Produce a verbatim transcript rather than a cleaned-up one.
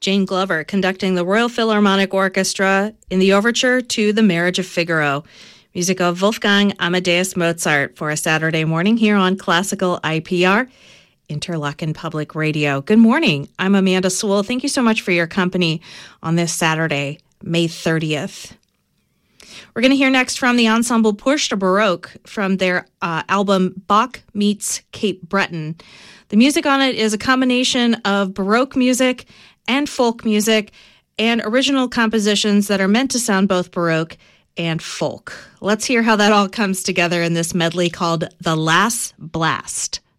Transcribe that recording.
Jane Glover conducting the Royal Philharmonic Orchestra in the overture to The Marriage of Figaro. Music of Wolfgang Amadeus Mozart for a Saturday morning here on Classical I P R, Interlochen Public Radio. Good morning. I'm Amanda Sewell. Thank you so much for your company on this Saturday, May thirtieth. We're going to hear next from the ensemble Porche de Baroque from their uh, album Bach Meets Cape Breton. The music on it is a combination of Baroque music and folk music and original compositions that are meant to sound both Baroque and folk. Let's hear how that all comes together in this medley called The Last Blast.